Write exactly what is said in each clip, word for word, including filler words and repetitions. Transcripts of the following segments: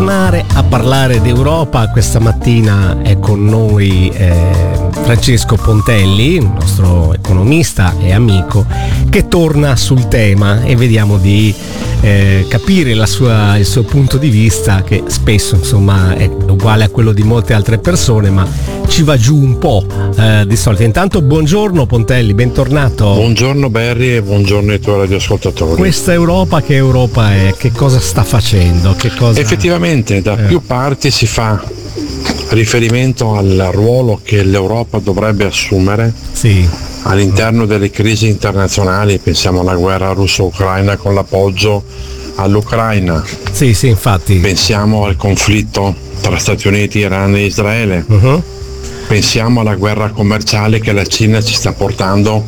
tornare a parlare d'Europa. Questa mattina è con noi eh, Francesco Pontelli, un nostro economista e amico, che torna sul tema e vediamo di eh, capire la sua, il suo punto di vista, che spesso insomma è uguale a quello di molte altre persone, ma ci va giù un po' eh, di solito. Intanto buongiorno Pontelli, bentornato. Buongiorno Barry e buongiorno ai tuoi radioascoltatori. Questa Europa che Europa è? Che cosa sta facendo? Che cosa... Effettivamente da eh. più parti si fa riferimento al ruolo che l'Europa dovrebbe assumere sì. all'interno delle crisi internazionali. Pensiamo alla guerra russo-ucraina con l'appoggio all'Ucraina. Sì, sì, infatti. Pensiamo al conflitto tra Stati Uniti, Iran e Israele. Uh-huh. Pensiamo alla guerra commerciale che la Cina ci sta portando,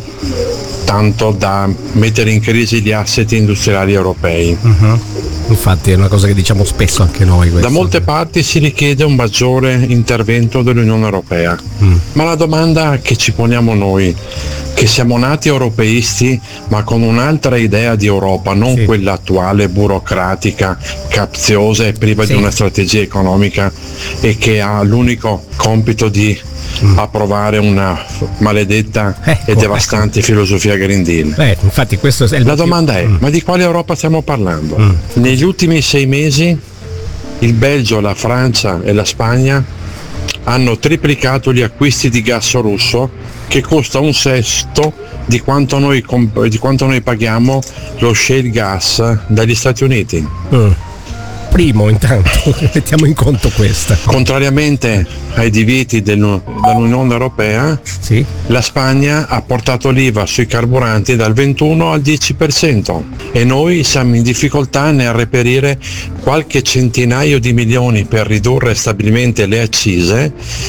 tanto da mettere in crisi gli asset industriali europei. Uh-huh. Infatti è una cosa che diciamo spesso anche noi. Questo. Da molte parti si richiede un maggiore intervento dell'Unione Europea, mm. ma la domanda che ci poniamo noi, che siamo nati europeisti ma con un'altra idea di Europa, non sì. quella attuale, burocratica, capziosa e priva sì. di una strategia economica e che ha l'unico compito di Mm. approvare una maledetta ecco, e devastante ecco. filosofia Green Deal. Eh, infatti questo è il la domanda è, mm. ma di quale Europa stiamo parlando? Mm. Negli ultimi sei mesi il Belgio, la Francia e la Spagna hanno triplicato gli acquisti di gas russo, che costa un sesto di quanto noi, comp- di quanto noi paghiamo lo shale gas dagli Stati Uniti. Mm. Primo intanto, mettiamo in conto questa. Contrariamente ai divieti dell'Unione Europea, sì. la Spagna ha portato l'I V A sui carburanti dal ventuno al dieci per cento e noi siamo in difficoltà nel reperire qualche centinaio di milioni per ridurre stabilmente le accise.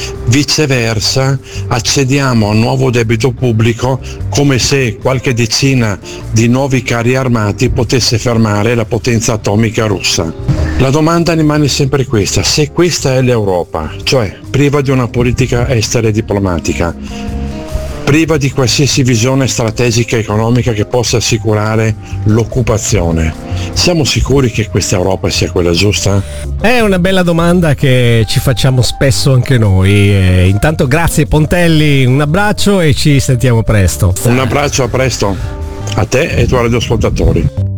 Viceversa accediamo a un nuovo debito pubblico come se qualche decina di nuovi carri armati potesse fermare la potenza atomica russa. La domanda rimane sempre questa: se questa è l'Europa, cioè priva di una politica estera e diplomatica, priva di qualsiasi visione strategica e economica che possa assicurare l'occupazione, siamo sicuri che questa Europa sia quella giusta? È una bella domanda che ci facciamo spesso anche noi. E intanto grazie Pontelli, un abbraccio e ci sentiamo presto. Un abbraccio, a presto a te e ai tuoi radioascoltatori.